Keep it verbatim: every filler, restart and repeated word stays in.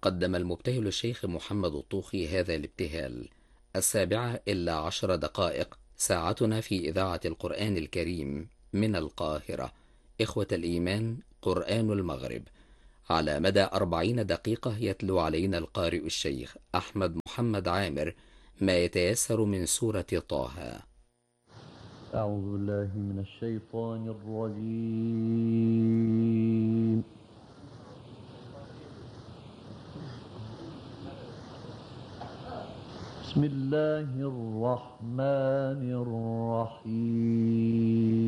قدم المبتهل الشيخ محمد الطوخي هذا الابتهال. السابعة إلا عشر دقائق، ساعتنا في إذاعة القرآن الكريم من القاهرة. إخوة الإيمان، قرآن المغرب. على مدى أربعين دقيقة يتلو علينا القارئ الشيخ أحمد محمد عامر ما يتيسر من سورة طه. أعوذ بالله من الشيطان الرجيم. بسم الله الرحمن الرحيم.